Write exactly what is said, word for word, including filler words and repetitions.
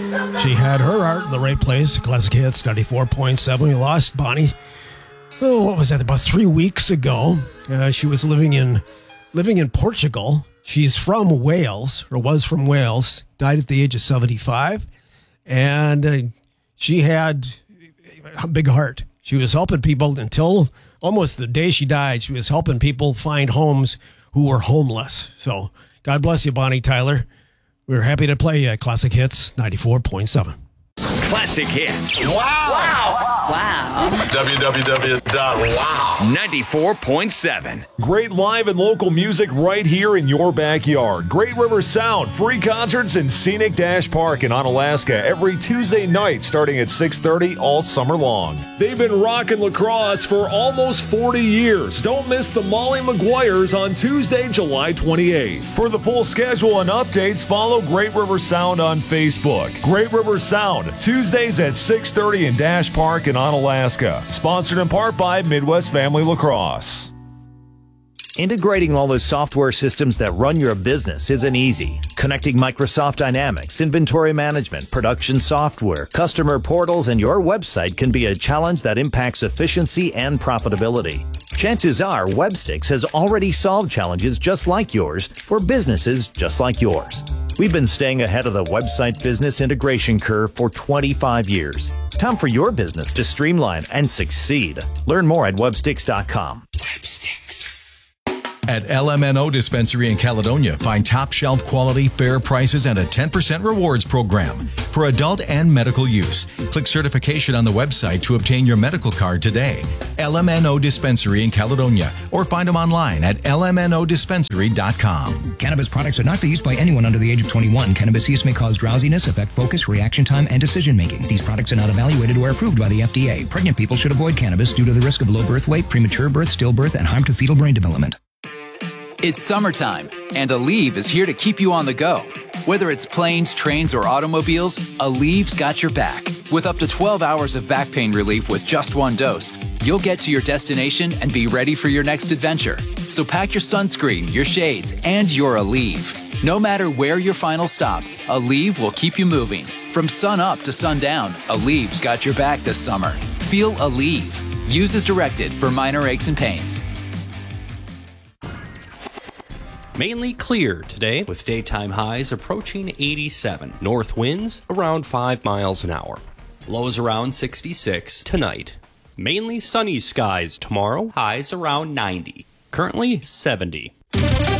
She had her heart in the right place. Classic Hits ninety-four point seven. We lost Bonnie. Oh, what was that? About three weeks ago. Uh, she was living in living in Portugal. She's from Wales, or was from Wales. Died at the age of seventy-five. And uh, she had a big heart. She was helping people until almost the day she died. She was helping people find homes who were homeless. So God bless you, Bonnie Tyler. We're happy to play uh, Classic Hits ninety-four point seven. Classic Hits. Wow. Wow. Wow. w w w dot wow ninety-four point seven. Great live and local music right here in your backyard. Great River Sound, free concerts in Scenic Dash Park in Onalaska every Tuesday night starting at six thirty all summer long. They've been rocking lacrosse for almost forty years. Don't miss the Molly Maguires on Tuesday, July twenty-eighth. For the full schedule and updates, follow Great River Sound on Facebook. Great River Sound, Tuesdays at six thirty in Dash Park in Onalaska. Sponsored in part by Midwest Family Lacrosse. Integrating all the software systems that run your business isn't easy. Connecting Microsoft Dynamics, inventory management, production software, customer portals, and your website can be a challenge that impacts efficiency and profitability. Chances are Webstix has already solved challenges just like yours for businesses just like yours. We've been staying ahead of the website business integration curve for twenty-five years. It's time for your business to streamline and succeed. Learn more at webstix dot com. Webstix. At L M N O Dispensary in Caledonia, find top shelf quality, fair prices, and a ten percent rewards program for adult and medical use. Click certification on the website to obtain your medical card today. L M N O Dispensary in Caledonia, or find them online at L M N O dispensary dot com. Cannabis products are not for use by anyone under the age of twenty-one. Cannabis use may cause drowsiness, affect focus, reaction time, and decision making. These products are not evaluated or approved by the F D A. Pregnant people should avoid cannabis due to the risk of low birth weight, premature birth, stillbirth, and harm to fetal brain development. It's summertime, and Aleve is here to keep you on the go. Whether it's planes, trains, or automobiles, Aleve's got your back. With up to twelve hours of back pain relief with just one dose, you'll get to your destination and be ready for your next adventure. So pack your sunscreen, your shades, and your Aleve. No matter where your final stop, Aleve will keep you moving. From sun up to sundown, Aleve's got your back this summer. Feel Aleve. Use as directed for minor aches and pains. Mainly clear today with daytime highs approaching eighty-seven. North winds around five miles an hour. Lows around sixty-six tonight. Mainly sunny skies tomorrow. Highs around ninety. Currently seventy.